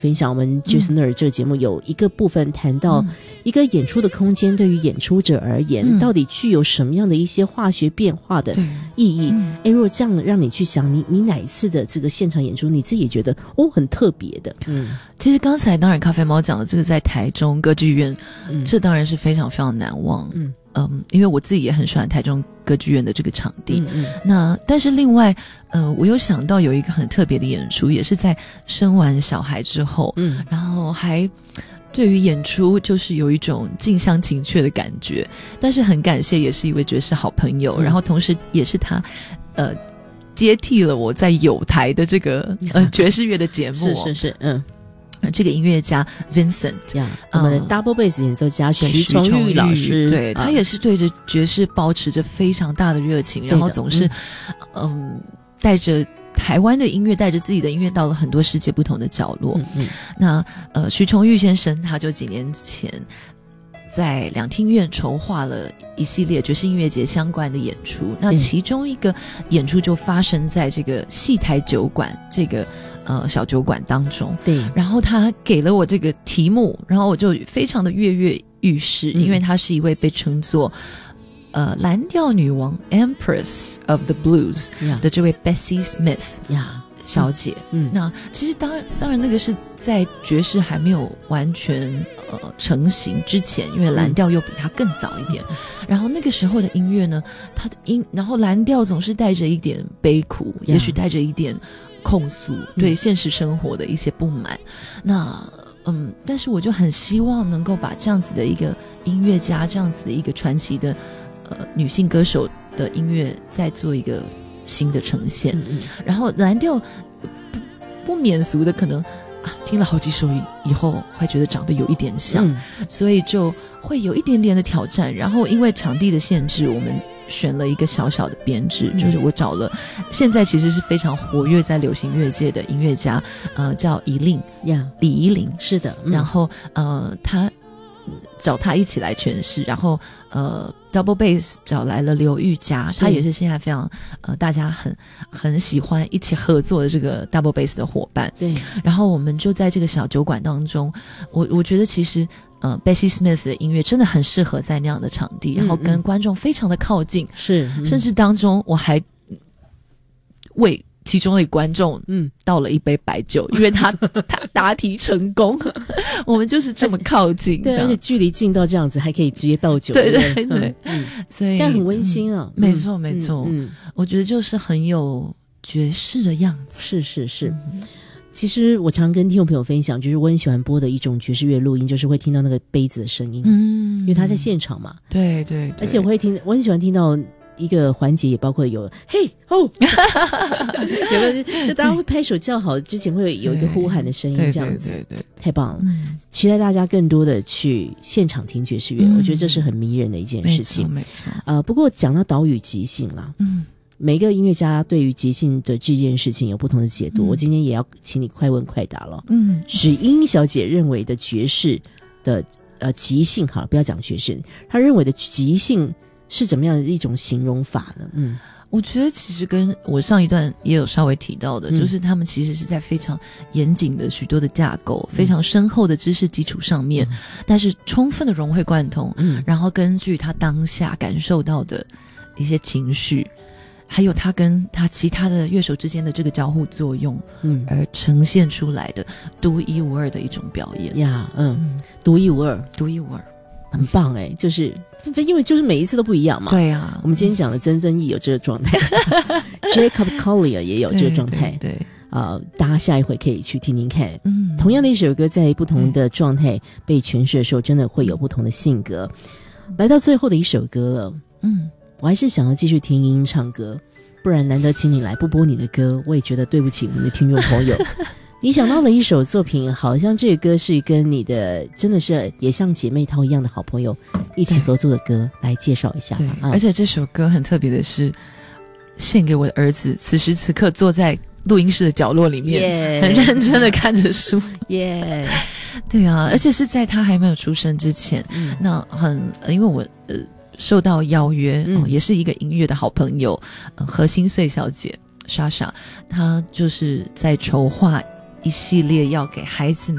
分享我们 Gisner 这个节目有一个部分谈到一个演出的空间对于演出者而言，到底具有什么样的一些化学变化的意义。如果这样让你去想，你哪一次的这个现场演出你自己也觉得很特别的。 其实刚才当然咖啡猫讲的这个在台中歌剧院，这当然是非常非常难忘。因为我自己也很喜欢台中歌剧院的这个场地。那但是另外我有想到有一个很特别的演出，也是在生完小孩之后，然后还对于演出就是有一种近乡情怯的感觉，但是很感谢也是一位爵士好朋友，然后同时也是他接替了我在友台的这个爵士乐的节目。 是这个音乐家 Vincent 我们的 Double Bass 演奏家徐崇玉老师， 对，他也是对着爵士保持着非常大的热情，然后总是带着台湾的音乐，带着自己的音乐到了很多世界不同的角落。那徐崇玉先生他就几年前在两厅院筹划了一系列爵士音乐节相关的演出，那其中一个演出就发生在这个戏台酒馆这个小酒馆当中。对，然后他给了我这个题目，然后我就非常的跃跃欲试，因为他是一位被称作蓝调女王 Empress of the Blues 的这位 Bessie Smith 小姐。那其实当然那个是在爵士还没有完全成型之前，因为蓝调又比它更早一点。然后那个时候的音乐呢，它的然后蓝调总是带着一点悲苦，也许带着一点控诉对现实生活的一些不满。那但是我就很希望能够把这样子的一个音乐家，这样子的一个传奇的女性歌手的音乐再做一个新的呈现。然后蓝调不免俗的可能听了好几首以后会觉得长得有一点像，所以就会有一点点的挑战。然后因为场地的限制，我们选了一个小小的编制，就是我找了现在其实是非常活跃在流行乐界的音乐家，叫李怡玲，是的。然后他找他一起来诠释，然后Double Bass 找来了刘玉佳，他也是现在非常大家很喜欢一起合作的这个 Double Bass 的伙伴。对，然后我们就在这个小酒馆当中，我觉得其实Bessie Smith 的音乐真的很适合在那样的场地，然后跟观众非常的靠近。甚至当中我还为其中的观众倒了一杯白酒，因为他答题成功。我们就是这么靠近， 对，而且距离近到这样子还可以直接倒酒。 对，所以但很温馨啊。 没错我觉得就是很有爵士的样子。是其实我常跟听众朋友分享，就是我很喜欢播的一种爵士乐录音，就是会听到那个杯子的声音。因为他在现场嘛。对，而且我很喜欢听到一个环节，也包括有嘿吼有的就大家会拍手叫好之前会有一个呼喊的声音，这样子。对，太棒了。期待大家更多的去现场听爵士乐，我觉得这是很迷人的一件事情。没错。不过讲到岛屿即兴啦，每个音乐家对于即兴的这件事情有不同的解读。我今天也要请你快问快答了。史英小姐认为的爵士的即兴，好了，不要讲爵士，她认为的即兴是怎么样的一种形容法呢？ 我觉得其实跟我上一段也有稍微提到的，就是他们其实是在非常严谨的许多的架构，非常深厚的知识基础上面，但是充分的融会贯通，然后根据他当下感受到的一些情绪，还有他跟他其他的乐手之间的这个交互作用，而呈现出来的独一无二的一种表演独一无二，很棒哎，就是因为就是每一次都不一样嘛。对啊，我们今天讲的曾曾毅有这个状态，Jacob Collier 也有这个状态。对，大家下一回可以去听听看。同样的一首歌，在不同的状态被诠释的时候，真的会有不同的性格。来到最后的一首歌了，我还是想要继续听英英唱歌，不然难得请你来不播你的歌，我也觉得对不起我们的听众朋友。你想到了一首作品，好像这个歌是跟你的真的是也像姐妹淘一样的好朋友一起合作的歌，来介绍一下吧。 而且这首歌很特别的是献给我的儿子，此时此刻坐在录音室的角落里面，很认真的看着书。对啊，而且是在他还没有出生之前。那因为我受到邀约，也是一个音乐的好朋友，何心碎小姐莎莎，她就是在筹划一系列要给孩子